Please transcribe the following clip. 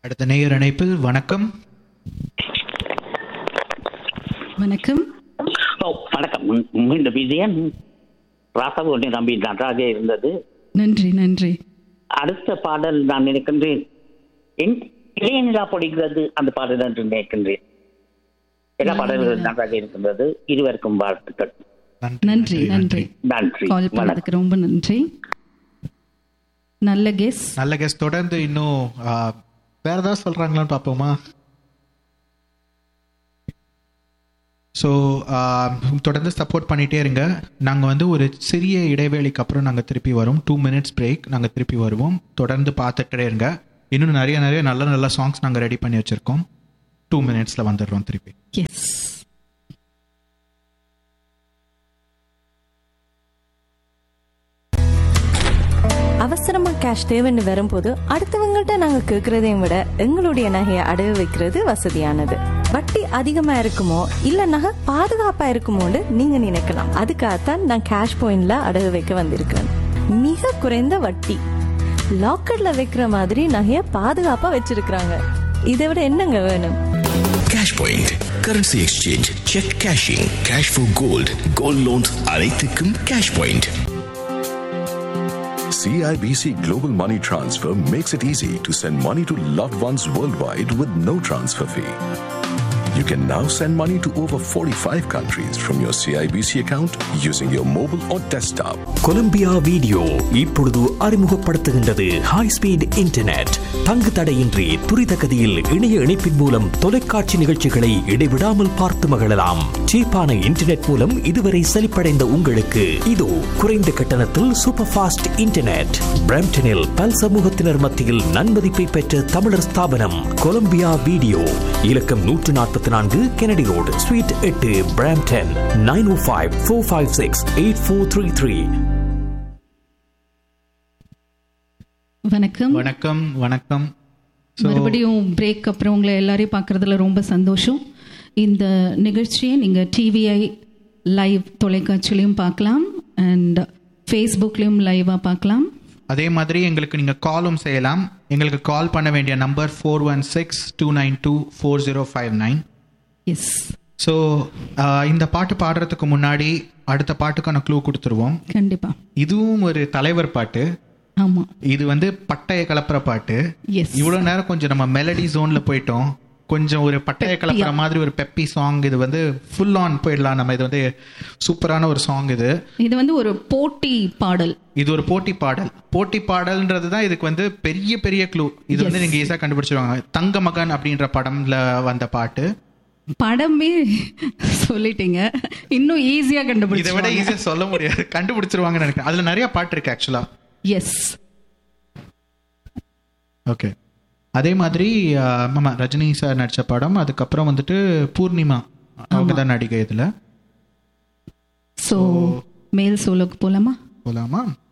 அடுத்த நேயர் இணைப்பில். வணக்கம். வணக்கம். வணக்கம். மீண்டும் விஜயன் ராசா ஒன்றை நம்பி நன்றாக இருந்தது. நன்றி நன்றி. அடுத்த பாடல் நான் நினைக்கின்றேன் இளையநிலா பொழிகிறது அந்த பாடல் என்று நினைக்கின்றேன். எல்லா பாடல்களும் நன்றாக இருக்கின்றது. இருவருக்கும் வாழ்த்துக்கள். நன்றி நன்றி நன்றி. கால் பண்ணதுக்கு ரொம்ப நன்றி. நல்ல கெஸ். தொடர்ந்து இன்னும் வேற ஏதாவது சொல்றாங்களான்னு பார்ப்போமா? ஸோ தொடர்ந்து சப்போர்ட் பண்ணிகிட்டே இருங்க. நாங்கள் ஒரு சிறிய இடைவேளைக்கு அப்புறம் நாங்கள் திருப்பி வரோம். 2 minutes பிரேக். நாங்கள் திருப்பி வருவோம். தொடர்ந்து பார்த்துட்டே இருங்க. இன்னும் நிறைய நல்ல நல்ல சாங்ஸ் நாங்கள் ரெடி பண்ணி வச்சுருக்கோம். 2 minutes வந்துடுறோம் திருப்பி. எஸ். அவசரமா கேஷ் தேவைன்னு வரும்போது அடுத்தவங்கள்ட்ட நாங்க கேட்கறதையும் விட எங்களுடைய நகையை அடகு வைக்கிறது வசதியானது. வட்டி அதிகமா இருக்குமோ இல்ல நகை பாதுகாப்பா இருக்குமோன்னு நீங்க நினைக்கலாம். அதுக்காகத்தான் நான் கேஷ் பாயிண்ட்ல அடகு வைக்க வந்திருக்கேன். மிக குறைந்த வட்டி, லாக்கர்ல வைக்கிற மாதிரி நகைய பாதுகாப்பா வச்சிருக்காங்க. இதை விட என்னங்க வேணும்? Cash point, currency exchange, check cashing, cash for gold, gold loans அனைத்துக்கும் cash point. CIBC Global Money Transfer makes it easy to send money to loved ones worldwide with no transfer fee. You can now send money to over 45 countries from your CIBC account using your mobile or desktop. Colombia video இப்பொழுது அறிமுகப்படுத்துகின்றது high speed internet. தங்கு தடையின்றி துரித கதியில் இணைய இணைப்பின் மூலம் தொலைக்காட்சி நிகழ்ச்சிகளை இடைவிடாமல் பார்த்து மகிழலாம். சீப்பான இன்டர்நெட் மூலம் இதுவரை செழிப்படைந்த உங்களுக்கு இதோ குறைந்த கட்டணத்தில் சூப்பர் ஃபாஸ்ட் இன்டர்நெட். பிரம்டனில் பல் சமூகத்தினர் மத்தியில் நன்மதிப்பை பெற்ற தமிழர் ஸ்தாபனம் கொலம்பியா வீடியோ. இலக்கம் 144 கெனடி ரோடு, ஸ்வீட் 8, பிரம்டன். 905-456-8433. வணக்கம். வணக்கம். வணக்கம். மறுபடியும் பிரேக் அப்புறம் உங்களை எல்லாரையும் பார்க்கறதுல ரொம்ப சந்தோஷம். இந்த நிகழ்ச்சியை நீங்கள் டிவிஐ லைவ் தொலைக்காட்சியிலையும் பார்க்கலாம் அண்ட் ஃபேஸ்புக்லேயும் லைவாக பார்க்கலாம். அதே மாதிரி எங்களுக்கு நீங்கள் காலும் செய்யலாம். எங்களுக்கு கால் பண்ண வேண்டிய நம்பர் 416-292-4059. எஸ். ஸோ இந்த பாட்டு பாடுறதுக்கு முன்னாடி அடுத்த பாட்டுக்கான க்ளூ கொடுத்துருவோம். கண்டிப்பாக. இதுவும் ஒரு தலைவர் பாட்டு. ஆமாம். இது பட்டைய கலப்புற பாட்டு. எஸ். இவ்வளோ நேரம் கொஞ்சம் நம்ம மெலடி ஜோனில் போயிட்டோம். கொஞ்சம் ஒரு பட்டைய கலப்புற மாதிரி ஒரு பெப்பி சாங். இது ஃபுல் ஆன் போயிடலாம் நம்ம. இது சூப்பரான ஒரு சாங். இது ஒரு போட்டி பாடல். இது ஒரு போட்டி பாடல். போட்டி பாடல்ன்றது தான் இதுக்கு பெரிய பெரிய க்ளூ. இது நீங்க ஈஸியா கண்டுபிடிச்சிருவாங்க. தங்க மகன் அப்படின்ற படம்ல வந்த பாட்டு. படமே சொல்லிட்டீங்க, இன்னும் ஈஸியா கண்டுபிடிச்சு. இதை விட ஈஸியா சொல்ல முடியாது. கண்டுபிடிச்சிருவாங்கன்னு நினைக்கிறேன். அதுல நிறைய பாட்டு இருக்கு ஆக்சுவலா. எஸ். ஓகே. அதே மாதிரி ரஜினி சார் நடிச்ச படம். அதுக்கப்புறம் பூர்ணிமா அவங்க தான் நடிகை இதுல. ஸோ மேல் சோலோக்கு போலாமா?